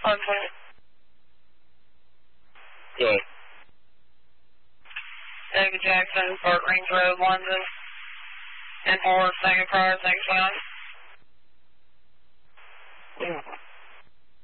Okay. Good. David Jackson, Park Range Road, London. And 4 second prior, thanks, man.